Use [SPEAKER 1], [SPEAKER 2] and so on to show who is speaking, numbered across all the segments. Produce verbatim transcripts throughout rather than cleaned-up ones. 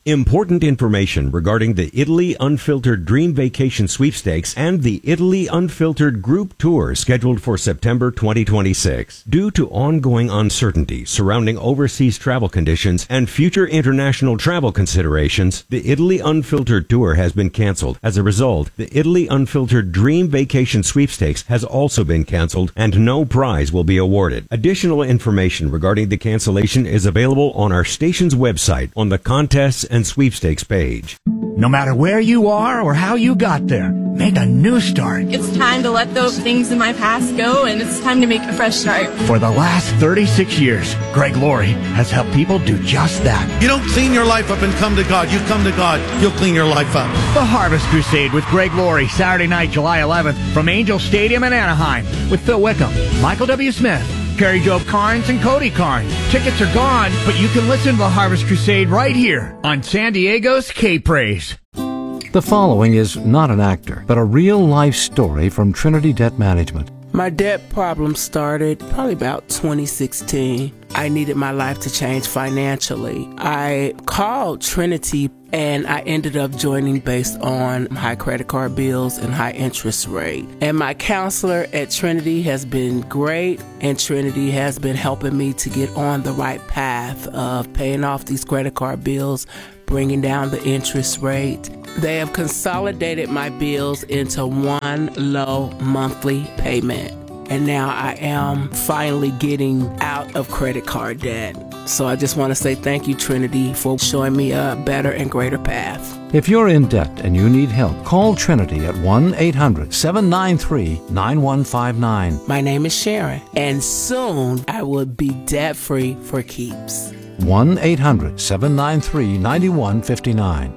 [SPEAKER 1] Important information regarding the Italy Unfiltered Dream Vacation Sweepstakes and the Italy Unfiltered Group Tour scheduled for September twenty twenty-six. Due to ongoing uncertainty surrounding overseas travel conditions and future international travel considerations, the Italy Unfiltered Tour has been canceled. As a result, the Italy Unfiltered Dream Vacation Sweepstakes has also been canceled and no prize will be awarded. Additional information regarding the cancellation is available on our station's website on the contests and sweepstakes page.
[SPEAKER 2] No matter where you are or how you got there, make a new start.
[SPEAKER 3] It's time to let those things in my past go, and it's time to make a fresh start.
[SPEAKER 2] For the last thirty-six years, Greg Laurie has helped people do just that.
[SPEAKER 4] You don't clean your life up and come to God. You come to God, He'll clean your life up.
[SPEAKER 2] The Harvest Crusade with Greg Laurie, Saturday night, July eleventh, from Angel Stadium in Anaheim, with Phil Wickham, Michael W. Smith, Carrie Jo Carnes, and Cody Carnes. Tickets are gone, but you can listen to the Harvest Crusade right here on San Diego's K-Praise.
[SPEAKER 5] The following is not an actor, but a real-life story from Trinity Debt Management.
[SPEAKER 6] My debt problem started probably about twenty sixteen. I needed my life to change financially. I called Trinity and I ended up joining based on high credit card bills and high interest rate. And my counselor at Trinity has been great, and Trinity has been helping me to get on the right path of paying off these credit card bills, bringing down the interest rate. They have consolidated my bills into one low monthly payment. And now I am finally getting out of credit card debt. So I just want to say thank you, Trinity, for showing me a better and greater path.
[SPEAKER 5] If you're in debt and you need help, call Trinity at one eight hundred seven nine three nine one five nine.
[SPEAKER 6] My name is Sharon, and soon I will be debt-free for keeps.
[SPEAKER 5] one eight hundred seven nine three nine one five nine.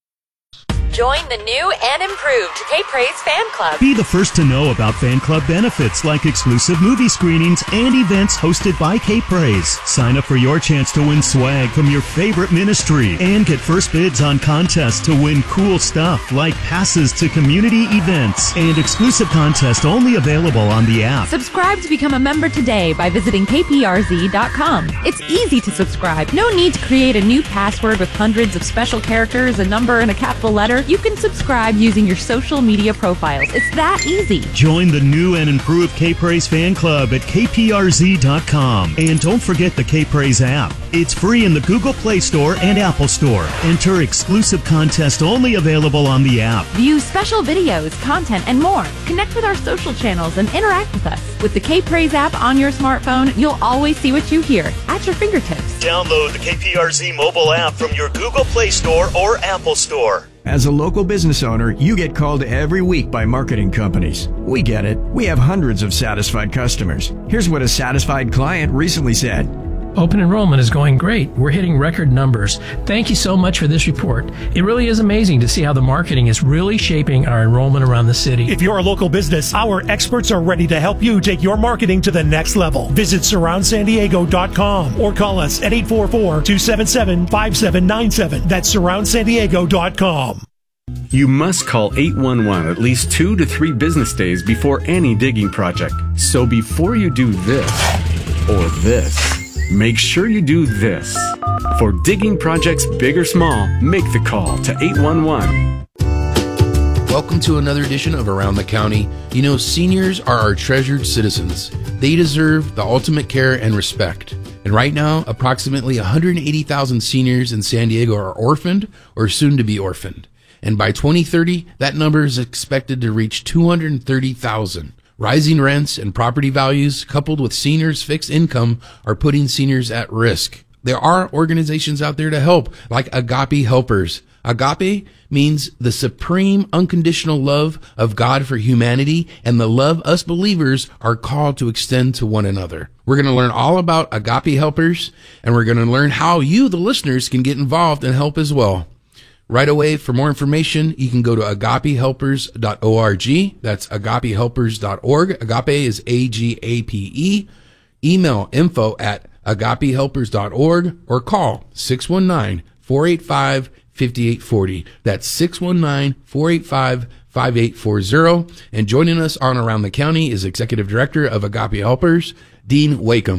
[SPEAKER 7] Join the new and improved K-Praise Fan Club.
[SPEAKER 8] Be the first to know about fan club benefits like exclusive movie screenings and events hosted by K-Praise. Sign up for your chance to win swag from your favorite ministry and get first bids on contests to win cool stuff like passes to community events and exclusive contests only available on the app.
[SPEAKER 9] Subscribe to become a member today by visiting K P R Z dot com. It's easy to subscribe. No need to create a new password with hundreds of special characters, a number, and a capital letter. You can subscribe using your social media profiles. It's that easy.
[SPEAKER 8] Join the new and improved K-Praise Fan Club at K P R Z dot com. And don't forget the K-Praise app. It's free in the Google Play Store and Apple Store. Enter exclusive contests only available on the app.
[SPEAKER 9] View special videos, content, and more. Connect with our social channels and interact with us. With the K-Praise app on your smartphone, you'll always see what you hear at your fingertips.
[SPEAKER 8] Download the K P R Z mobile app from your Google Play Store or Apple Store.
[SPEAKER 10] As a local business owner, you get called every week by marketing companies. We get it. We have hundreds of satisfied customers. Here's what a satisfied client recently said.
[SPEAKER 11] Open enrollment is going great. We're hitting record numbers. Thank you so much for this report. It really is amazing to see how the marketing is really shaping our enrollment around the city.
[SPEAKER 12] If you're a local business, our experts are ready to help you take your marketing to the next level. Visit surround san diego dot com or call us at eight four four, two seven seven, five seven nine seven. That's surround san diego dot com.
[SPEAKER 13] You must call eight one one at least two to three business days before any digging project. So before you do this or this, make sure you do this. For digging projects big or small, make the call to eight one one.
[SPEAKER 14] Welcome to another edition of Around the County. You know, seniors are our treasured citizens. They deserve the ultimate care and respect. And right now, approximately one hundred eighty thousand seniors in San Diego are orphaned or soon to be orphaned. And by twenty thirty, that number is expected to reach two hundred thirty thousand. Rising rents and property values, coupled with seniors' fixed income, are putting seniors at risk. There are organizations out there to help, like Agape Helpers. Agape means the supreme unconditional love of God for humanity and the love us believers are called to extend to one another. We're going to learn all about Agape Helpers, and we're going to learn how you, the listeners, can get involved and help as well. Right away, for more information, you can go to agape helpers dot org. That's agape helpers dot org. Agape is A G A P E. Email info at agape helpers dot org or call six one nine, four eight five, five eight four zero. That's six one nine, four eight five, five eight four zero. And joining us on Around the County is Executive Director of Agape Helpers, Dean Wakeham.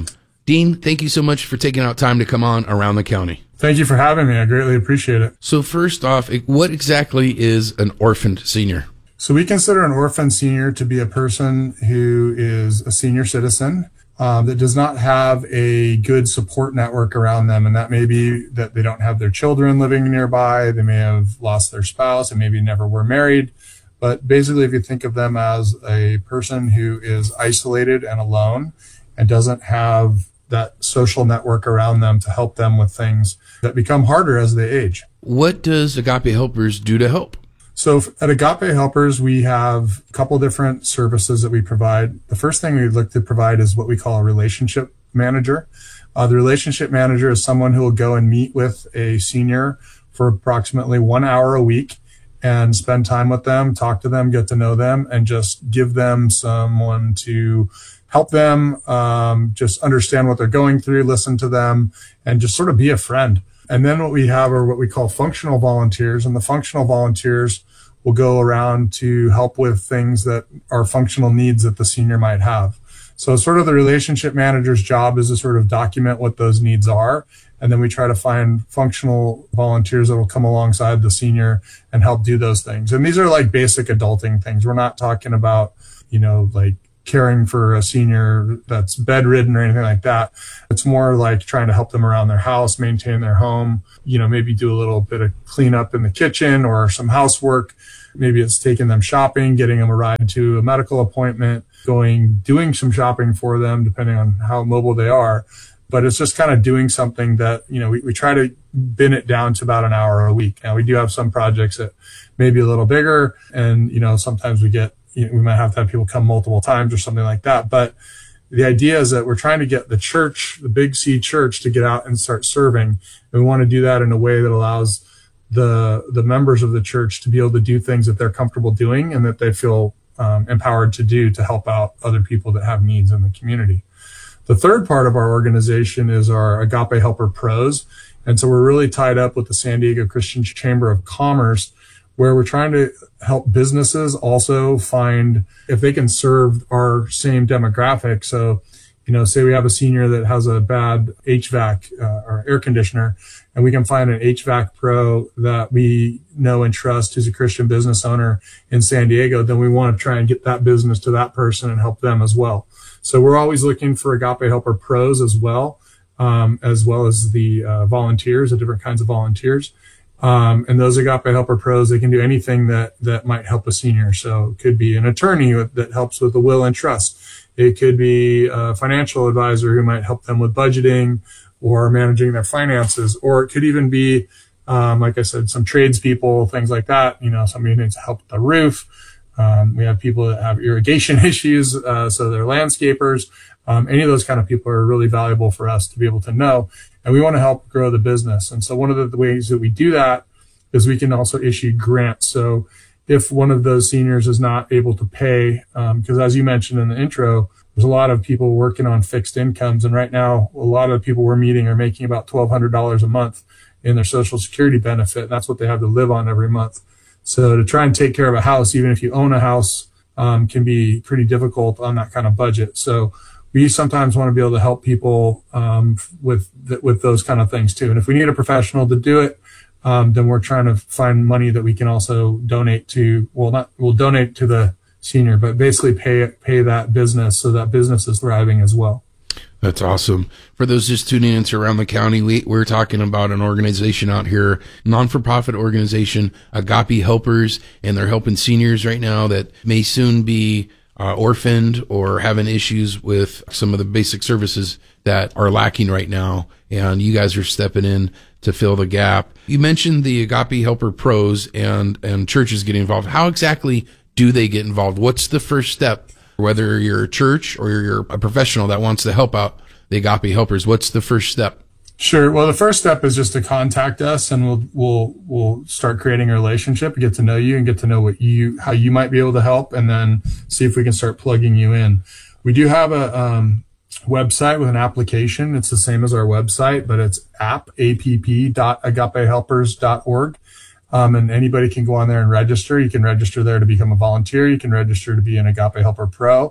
[SPEAKER 14] Dean, thank you so much for taking out time to come on Around the County.
[SPEAKER 15] Thank you for having me. I greatly appreciate it.
[SPEAKER 14] So first off, what exactly is an orphaned senior?
[SPEAKER 15] So we consider an orphan senior to be a person who is a senior citizen um, that does not have a good support network around them. And that may be that they don't have their children living nearby. They may have lost their spouse and maybe never were married. But basically, if you think of them as a person who is isolated and alone and doesn't have that social network around them to help them with things that become harder as they age.
[SPEAKER 14] What does Agape Helpers do to help?
[SPEAKER 15] So at Agape Helpers, we have a couple different services that we provide. The first thing we look to provide is what we call a relationship manager. Uh, the relationship manager is someone who will go and meet with a senior for approximately one hour a week and spend time with them, talk to them, get to know them, and just give them someone to help them um, just understand what they're going through, listen to them, and just sort of be a friend. And then what we have are what we call functional volunteers, and the functional volunteers will go around to help with things that are functional needs that the senior might have. So sort of the relationship manager's job is to sort of document what those needs are, and then we try to find functional volunteers that will come alongside the senior and help do those things. And these are like basic adulting things. We're not talking about, you know, like caring for a senior that's bedridden or anything like that. It's more like trying to help them around their house, maintain their home, you know, maybe do a little bit of cleanup in the kitchen or some housework. Maybe it's taking them shopping, getting them a ride to a medical appointment, going, doing some shopping for them, depending on how mobile they are. But it's just kind of doing something that, you know, we, we try to bin it down to about an hour a week. Now, we do have some projects that may be a little bigger, and, you know, sometimes we get, you know, we might have to have people come multiple times or something like that. But the idea is that we're trying to get the church, the Big C church, to get out and start serving. And we want to do that in a way that allows the the members of the church to be able to do things that they're comfortable doing and that they feel um, empowered to do to help out other people that have needs in the community. The third part of our organization is our Agape Helper Pros. And so we're really tied up with the San Diego Christian Chamber of Commerce, where we're trying to help businesses also find if they can serve our same demographic. So, you know, say we have a senior that has a bad H V A C uh, or air conditioner, and we can find an H V A C pro that we know and trust who's a Christian business owner in San Diego, then we want to try and get that business to that person and help them as well. So we're always looking for Agape Helper pros as well, um, as well as the uh, volunteers, the different kinds of volunteers. Um, and those Agape Helper pros, they can do anything that, that might help a senior. So it could be an attorney that helps with the will and trust. It could be a financial advisor who might help them with budgeting or managing their finances. Or it could even be, um, like I said, some tradespeople, things like that. You know, somebody who needs help with the roof. Um, we have people that have irrigation issues, uh, so they're landscapers. Um, any of those kind of people are really valuable for us to be able to know. And we want to help grow the business. And so one of the ways that we do that is we can also issue grants. So if one of those seniors is not able to pay, um, because as you mentioned in the intro, there's a lot of people working on fixed incomes. And right now, a lot of the people we're meeting are making about twelve hundred dollars a month in their Social Security benefit. And that's what they have to live on every month. So to try and take care of a house, even if you own a house, um, can be pretty difficult on that kind of budget. So we sometimes want to be able to help people um, with th- with those kind of things too. And if we need a professional to do it, um, then we're trying to find money that we can also donate to. Well, not we'll donate to the senior, but basically pay pay that business so that business is thriving as well.
[SPEAKER 14] That's awesome. For those just tuning in to Around the County, we, we're talking about an organization out here, non-for-profit organization, Agape Helpers, and they're helping seniors right now that may soon be uh, orphaned or having issues with some of the basic services that are lacking right now. And you guys are stepping in to fill the gap. You mentioned the Agape Helper Pros and, and churches getting involved. How exactly do they get involved? What's the first step? Whether you're a church or you're a professional that wants to help out the Agape Helpers, what's the first step?
[SPEAKER 15] Sure. Well, the first step is just to contact us, and we'll we'll we'll start creating a relationship, get to know you, and get to know what you how you might be able to help, and then see if we can start plugging you in. We do have a um, website with an application. It's the same as our website, but it's app app dot agape helpers dot org. Um, and anybody can go on there and register. You can register there to become a volunteer. You can register to be an Agape Helper Pro.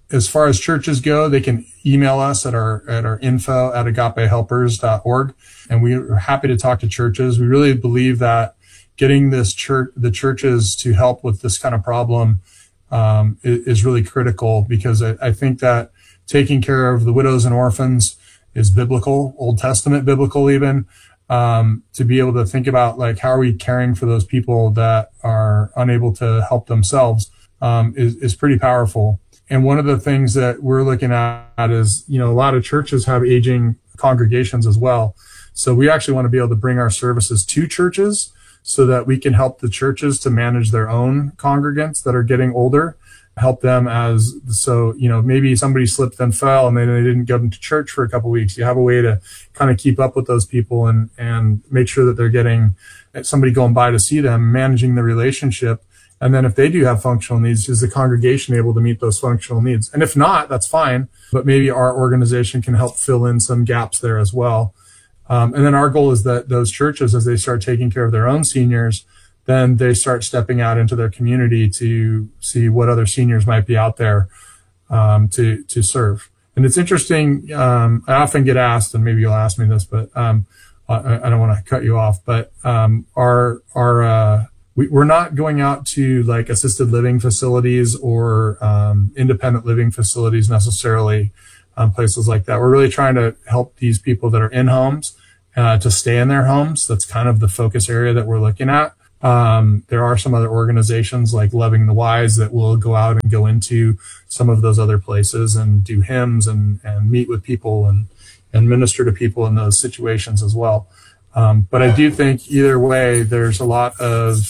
[SPEAKER 15] as far as churches go, they can email us at our at our info at agape helpers dot org, and we are happy to talk to churches. We really believe that getting this church, the churches to help with this kind of problem um, is, is really critical, because I, I think that taking care of the widows and orphans is biblical, Old Testament biblical even. Um, to be able to think about, like, how are we caring for those people that are unable to help themselves um, is, is pretty powerful. And one of the things that we're looking at is, you know, a lot of churches have aging congregations as well. So we actually want to be able to bring our services to churches so that we can help the churches to manage their own congregants that are getting older, help them as, so, you know, maybe somebody slipped and fell and then they didn't go into church for a couple of weeks. You have a way to kind of keep up with those people and, and make sure that they're getting somebody going by to see them, managing the relationship. And then if they do have functional needs, is the congregation able to meet those functional needs? And if not, that's fine. But maybe our organization can help fill in some gaps there as well. Um, and then our goal is that those churches, as they start taking care of their own seniors, then they start stepping out into their community to see what other seniors might be out there um, to to serve. And it's interesting. Um, I often get asked, and maybe you'll ask me this, but um, I, I don't want to cut you off. But um, our our uh, We, we're not going out to like assisted living facilities or um, independent living facilities necessarily, um, places like that. We're really trying to help these people that are in homes uh, to stay in their homes. That's kind of the focus area that we're looking at. Um, there are some other organizations like Loving the Wise that will go out and go into some of those other places and do hymns and, and meet with people and, and minister to people in those situations as well. Um, but I do think either way, there's a lot of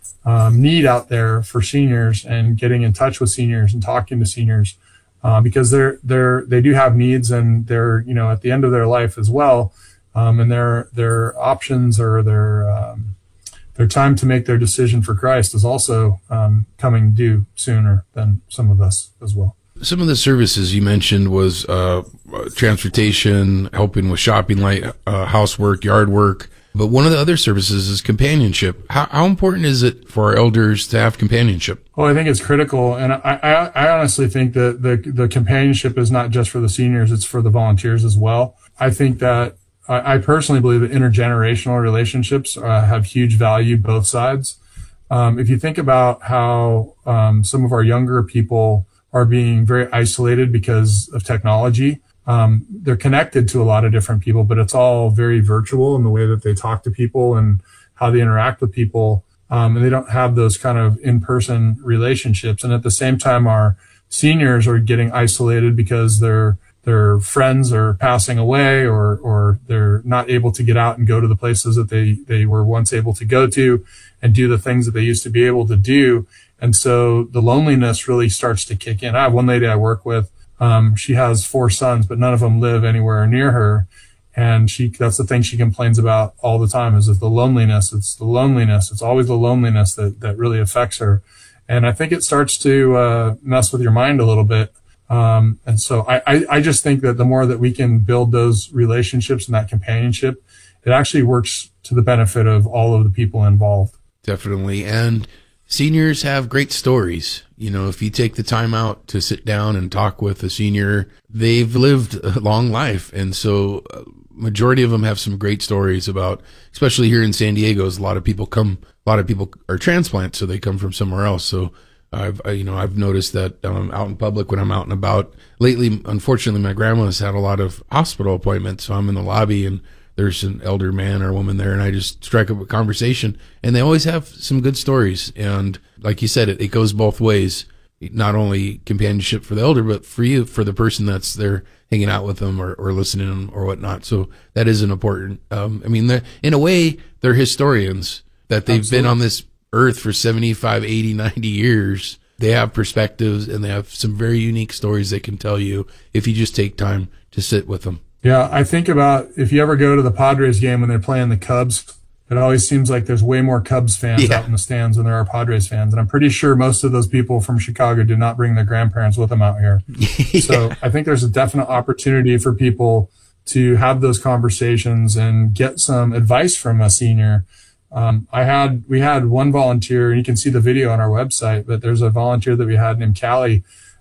[SPEAKER 15] Um, need out there for seniors, and getting in touch with seniors and talking to seniors, uh, because they're, they're, they do have needs, and they're, you know, at the end of their life as well. Um, and their, their options or their, um, their time to make their decision for Christ is also, um, coming due sooner than some of us as well.
[SPEAKER 14] Some of the services you mentioned was, uh, transportation, helping with shopping, like, uh, housework, yard work. But one of the other services is companionship. How, how important is it for our elders to have companionship?
[SPEAKER 15] Well, I think it's critical. And I, I, I honestly think that the, the companionship is not just for the seniors, it's for the volunteers as well. I think that I, I personally believe that intergenerational relationships uh, have huge value, both sides. Um, if you think about how um, some of our younger people are being very isolated because of technology, Um, they're connected to a lot of different people, but it's all very virtual in the way that they talk to people and how they interact with people. Um, and they don't have those kind of in-person relationships. And at the same time, our seniors are getting isolated because their, their friends are passing away, or, or they're not able to get out and go to the places that they, they were once able to go to and do the things that they used to be able to do. And so the loneliness really starts to kick in. I have one lady I work with. Um, she has four sons, but none of them live anywhere near her. And she, that's the thing she complains about all the time, is that the loneliness, it's the loneliness. It's always the loneliness that, that really affects her. And I think it starts to, uh, mess with your mind a little bit. Um, and so I, I, I just think that the more that we can build those relationships and that companionship, it actually works to the benefit of all of the people involved.
[SPEAKER 14] Definitely. And seniors have great stories. You know, if you take the time out to sit down and talk with a senior, they've lived a long life. And so uh, majority of them have some great stories about, especially here in San Diego, a lot of people come, a lot of people are transplants, so they come from somewhere else. So I've, I, you know, I've noticed that um, out in public when I'm out and about lately. Unfortunately, my grandma's had a lot of hospital appointments, so I'm in the lobby and there's an elder man or woman there, and I just strike up a conversation, and they always have some good stories. And like you said, it, it goes both ways, not only companionship for the elder, but for you, for the person that's there hanging out with them or, or listening or whatnot. So that is an important, um, I mean, in a way, they're historians that they've Absolutely. Been on this earth for seventy-five, eighty, ninety years. They have perspectives, and they have some very unique stories they can tell you if you just take time to sit with them.
[SPEAKER 15] Yeah, I think about if you ever go to the Padres game when they're playing the Cubs, it always seems like there's way more Cubs fans yeah. out in the stands than there are Padres fans. And I'm pretty sure most of those people from Chicago did not bring their grandparents with them out here. yeah. So I think there's a definite opportunity for people to have those conversations and get some advice from a senior. Um, I had, we had one volunteer, and you can see the video on our website, but there's a volunteer that we had named Callie.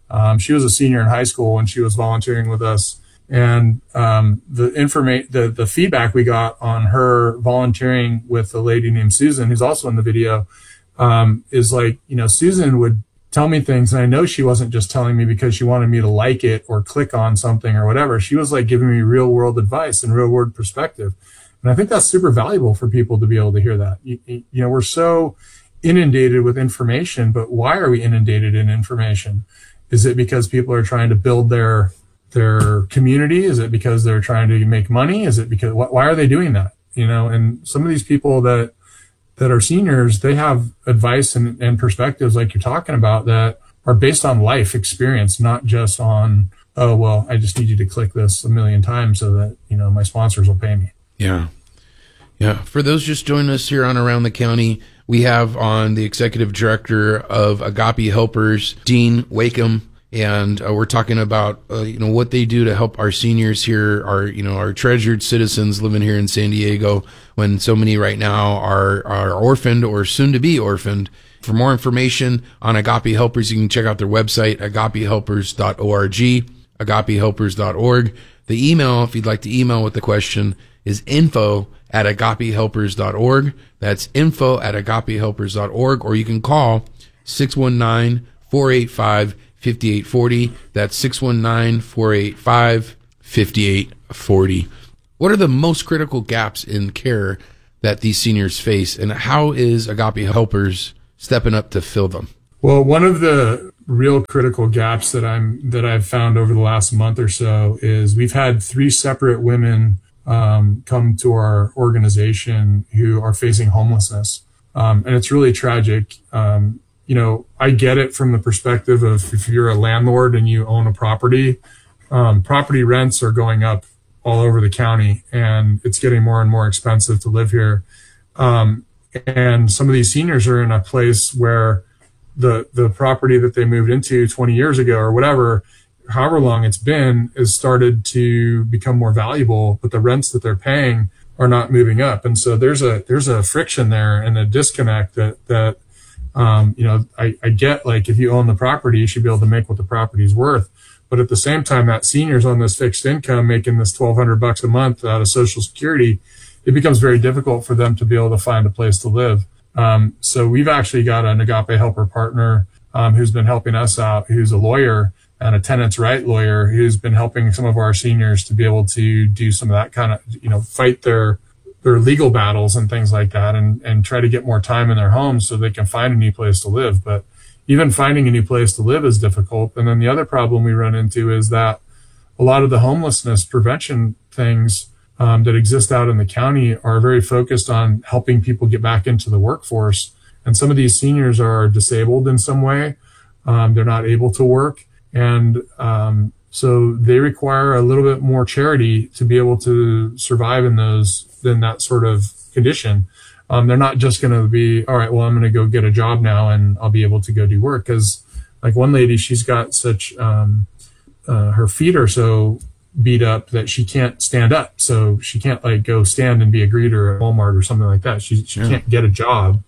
[SPEAKER 15] Um, she was a senior in high school when she was volunteering with us. And um, the informa- the the feedback we got on her volunteering with a lady named Susan, who's also in the video, um, is like, you know, Susan would tell me things, and I know she wasn't just telling me because she wanted me to like it or click on something or whatever. She was like giving me real world advice and real world perspective. And I think that's super valuable for people to be able to hear that. You, you know, we're so inundated with information, but why are we inundated in information? Is it because people are trying to build their their community? Is it because they're trying to make money? Is it because, why are they doing that? You know, and some of these people that that are seniors, they have advice and, and perspectives like you're talking about that are based on life experience, not just on, oh, well, I just need you to click this a million times so that, you know, my sponsors will pay me.
[SPEAKER 14] Yeah. Yeah. For those just joining us here on Around the County, we have on the executive director of Agape Helpers, Dean Wakeham, and uh, we're talking about, uh, you know, what they do to help our seniors here, our, you know, our treasured citizens living here in San Diego, when so many right now are, are orphaned or soon to be orphaned. For more information on Agape Helpers, you can check out their website, agape helpers dot org, agape helpers dot org. The email, if you'd like to email with the question, is info at agape helpers dot org. That's info at agape helpers dot org, or you can call six one nine, four eight five, five eight four zero. That's six one nine, four eight five, five eight four zero. What are the most critical gaps in care that these seniors face, and how is Agape Helpers stepping up to fill them?
[SPEAKER 15] Well, one of the real critical gaps that I'm that I've found over the last month or so is we've had three separate women um, come to our organization who are facing homelessness, um, and it's really tragic. Um, you know, I get it from the perspective of if you're a landlord and you own a property, um, property rents are going up all over the county, and it's getting more and more expensive to live here. Um, and some of these seniors are in a place where the the property that they moved into twenty years ago or whatever, however long it's been, has started to become more valuable, but the rents that they're paying are not moving up. And so there's a there's a friction there and a disconnect that that um, you know, I, I get, like, if you own the property, you should be able to make what the property is worth. But at the same time, that senior's on this fixed income making this twelve hundred bucks a month out of Social Security, it becomes very difficult for them to be able to find a place to live. Um, so we've actually got an Agape Helper partner um, who's been helping us out, who's a lawyer and a tenants' right lawyer, who's been helping some of our seniors to be able to do some of that kind of, you know, fight their their legal battles and things like that, and, and try to get more time in their homes so they can find a new place to live. But even finding a new place to live is difficult. And then the other problem we run into is that a lot of the homelessness prevention things um, that exist out in the county are very focused on helping people get back into the workforce. And some of these seniors are disabled in some way. Um, they're not able to work. And um, so they require a little bit more charity to be able to survive in those, in that sort of condition. Um, they're not just going to be, all right, well, I'm going to go get a job now and I'll be able to go do work. Cause like one lady, she's got such, um, uh, her feet are so beat up that she can't stand up. So she can't like go stand and be a greeter at Walmart or something like that. She, she yeah. can't get a job.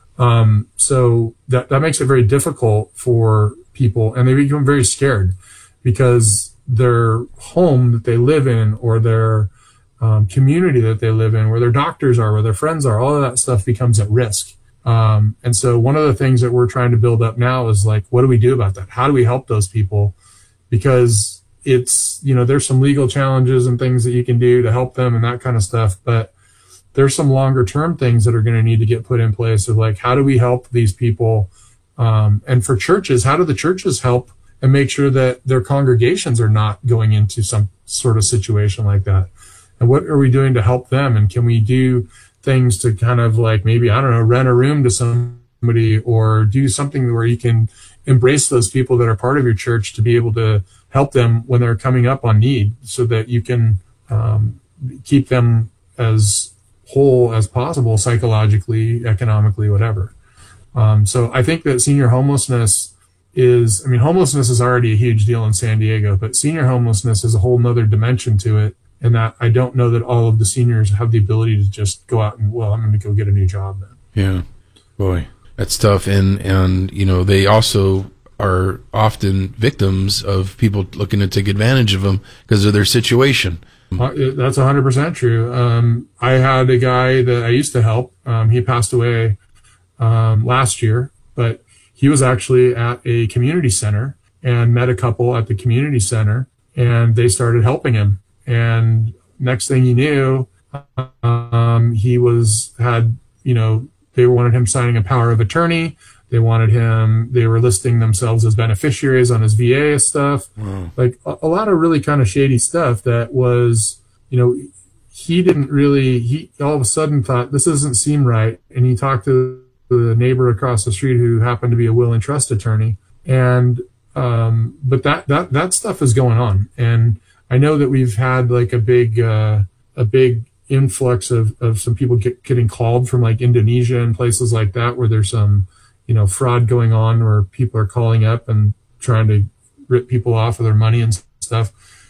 [SPEAKER 15] Um, so that, that makes it very difficult for people, and they become very scared because their home that they live in, or their Um, community that they live in, where their doctors are, where their friends are, all of that stuff becomes at risk. Um, and so one of the things that we're trying to build up now is like, what do we do about that? How do we help those people? Because it's, you know, there's some legal challenges and things that you can do to help them and that kind of stuff. But there's some longer term things that are going to need to get put in place of like, how do we help these people? Um, and for churches, how do the churches help and make sure that their congregations are not going into some sort of situation like that? And what are we doing to help them? And can we do things to kind of like maybe, I don't know, rent a room to somebody, or do something where you can embrace those people that are part of your church to be able to help them when they're coming up on need, so that you can um, keep them as whole as possible, psychologically, economically, whatever. Um, so I think that senior homelessness is, I mean, homelessness is already a huge deal in San Diego, but senior homelessness is a whole nother dimension to it. And that I don't know that all of the seniors have the ability to just go out and, well, I'm going to go get a new job then.
[SPEAKER 14] Yeah. Boy, that's tough. And, and, you know, they also are often victims of people looking to take advantage of them because of their situation.
[SPEAKER 15] Uh, That's one hundred percent true. Um, I had a guy that I used to help. Um, he passed away um, last year, but he was actually at a community center and met a couple at the community center, and they started helping him. And next thing you knew, um, he was had you know they wanted him signing a power of attorney. They wanted him. They were listing themselves as beneficiaries on his V A stuff,
[SPEAKER 14] Wow.
[SPEAKER 15] like a, a lot of really kind of shady stuff. That was, you know, he didn't really. He all of a sudden thought this doesn't seem right, and he talked to the neighbor across the street who happened to be a will and trust attorney, and um, but that that that stuff is going on, and I know that we've had like a big uh, a big influx of of some people get, getting called from like Indonesia and places like that where there's some, you know, fraud going on where people are calling up and trying to rip people off of their money and stuff.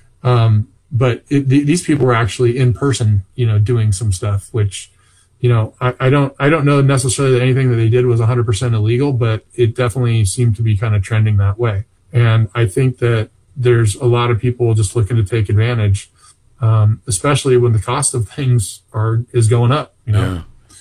[SPEAKER 15] Um, but it, th- these people were actually in person, you know, doing some stuff, which, you know, I, I don't, I don't know necessarily that anything that they did was one hundred percent illegal, but it definitely seemed to be kind of trending that way. And I think that there's a lot of people just looking to take advantage, um, especially when the cost of things are, is going up, you know?
[SPEAKER 14] Yeah.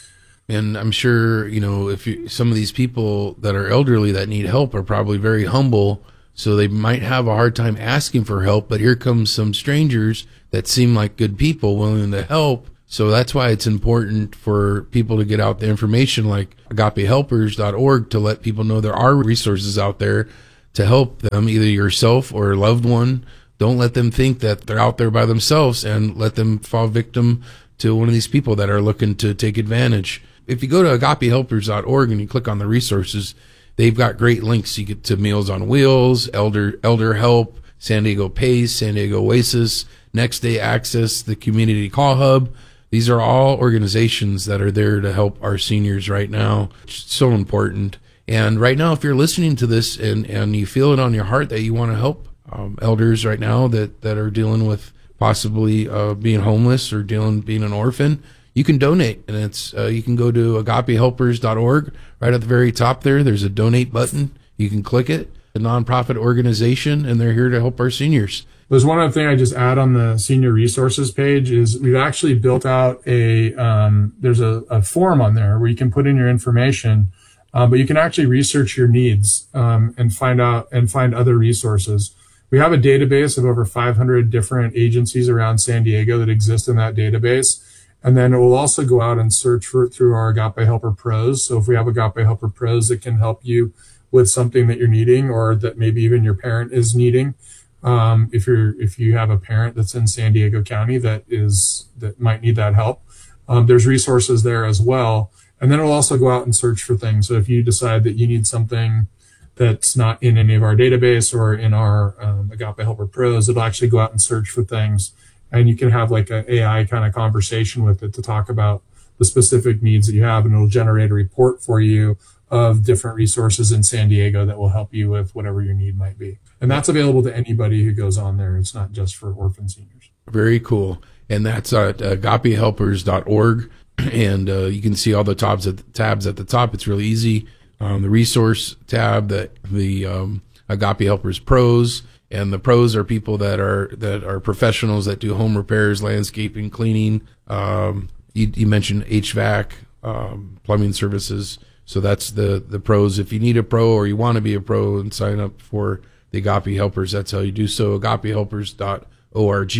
[SPEAKER 14] And I'm sure, you know, if you, some of these people that are elderly that need help are probably very humble, so they might have a hard time asking for help, but here comes some strangers that seem like good people willing to help. So that's why it's important for people to get out the information like agape helpers dot org to let people know there are resources out there to help them, either yourself or a loved one. Don't let them think that they're out there by themselves and let them fall victim to one of these people that are looking to take advantage. If you go to agape helpers dot org and you click on the resources, they've got great links. You get to Meals on Wheels, Elder Elder Help, San Diego Pays, San Diego Oasis, Next Day Access, the Community Call Hub. These are all organizations that are there to help our seniors right now. It's so important. And right now, if you're listening to this and, and you feel it on your heart that you want to help um, elders right now that, that are dealing with possibly uh, being homeless or dealing being an orphan, you can donate, and it's uh, you can go to agape helpers dot org. Right at the very top there, there's a donate button. You can click it. A nonprofit organization, and they're here to help our seniors.
[SPEAKER 15] There's one other thing I just add on the senior resources page is we've actually built out a um, there's a, a form on there where you can put in your information, uh, but you can actually research your needs um, and find out and find other resources. We have a database of over five hundred different agencies around San Diego that exist in that database. And then it will also go out and search for it through our Agape Helper Pros. So if we have Agape Helper Pros that can help you with something that you're needing or that maybe even your parent is needing, um, if you're if you have a parent that's in San Diego County that is that might need that help, um, there's resources there as well. And then it will also go out and search for things. So if you decide that you need something that's not in any of our database or in our um, Agape Helper Pros, it'll actually go out and search for things. And you can have like an A I kind of conversation with it to talk about the specific needs that you have, and it'll generate a report for you of different resources in San Diego that will help you with whatever your need might be. And that's available to anybody who goes on there. It's not just for orphan seniors.
[SPEAKER 14] Very cool. And that's at agape helpers dot org. And uh, you can see all the tabs at the, tabs at the top. It's really easy. Um, the resource tab, that the um, Agape Helpers Pros. And the pros are people that are that are professionals that do home repairs, landscaping, cleaning. Um, you, you mentioned H V A C, um, plumbing services. So that's the, the pros. If you need a pro or you want to be a pro and sign up for the Agape Helpers, that's how you do so, agape helpers dot org.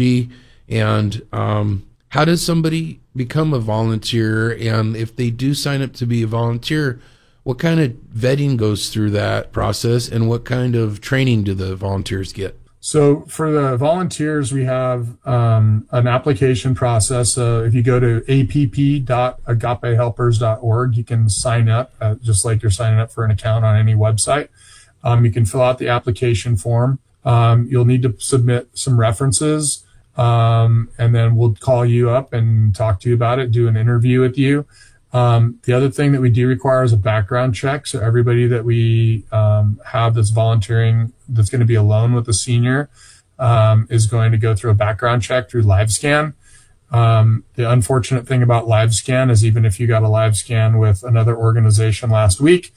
[SPEAKER 14] And um, how does somebody become a volunteer? And if they do sign up to be a volunteer, what kind of vetting goes through that process, and what kind of training do the volunteers get?
[SPEAKER 15] So for the volunteers, we have um, an application process. So if you go to a p p dot agape helpers dot org, you can sign up uh, just like you're signing up for an account on any website. Um, you can fill out the application form. Um, you'll need to submit some references, um, and then we'll call you up and talk to you about it, do an interview with you. Um, the other thing that we do require is a background check. So everybody that we um, have that's volunteering, that's going to be alone with a senior, um, is going to go through a background check through LiveScan. Um, the unfortunate thing about LiveScan is even if you got a LiveScan with another organization last week,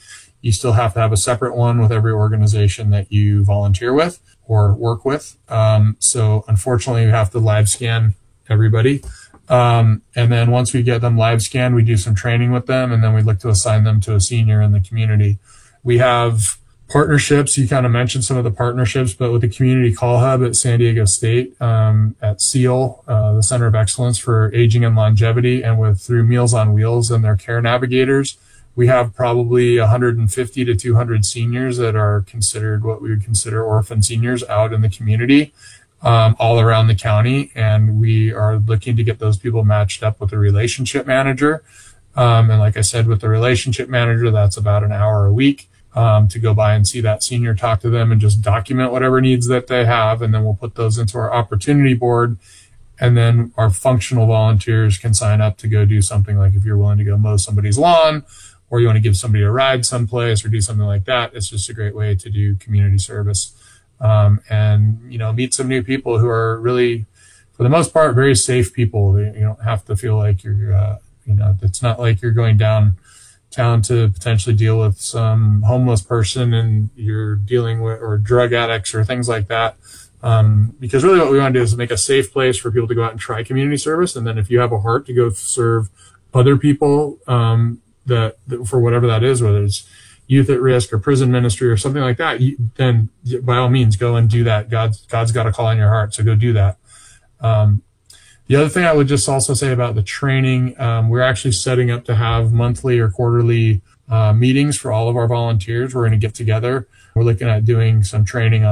[SPEAKER 15] You still have to have a separate one with every organization that you volunteer with or work with. Um, so unfortunately, you have to live scan everybody. Um, and then once we get them live scanned, we do some training with them, and then we look to assign them to a senior in the community. We have partnerships. You kind of mentioned some of the partnerships, but with the Community Call Hub at San Diego State, um, at SEAL, uh, the Center of Excellence for Aging and Longevity, and with through Meals on Wheels and their care navigators, we have probably one hundred fifty to two hundred seniors that are considered what we would consider orphan seniors out in the community, um, all around the county. And we are looking to get those people matched up with a relationship manager. Um, and like I said, with the relationship manager, that's about an hour a week. Um, to go by and see that senior, talk to them, and just document whatever needs that they have. And then we'll put those into our opportunity board. And then our functional volunteers can sign up to go do something like if you're willing to go mow somebody's lawn, or you want to give somebody a ride someplace or do something like that. It's just a great way to do community service. Um, and, you know, meet some new people who are really, for the most part, very safe people. You don't have to feel like you're, uh, you know, it's not like you're going down town to potentially deal with some homeless person and you're dealing with, or drug addicts or things like that. Um, because really what we want to do is make a safe place for people to go out and try community service. And then if you have a heart to go serve other people, um, that, that for whatever that is, whether it's youth at risk or prison ministry or something like that, you, then by all means go and do that. God's, God's got a call on your heart. So go do that. Um, The other thing I would just also say about the training, um, we're actually setting up to have monthly or quarterly uh, meetings for all of our volunteers. We're going to get together. We're looking at doing some training on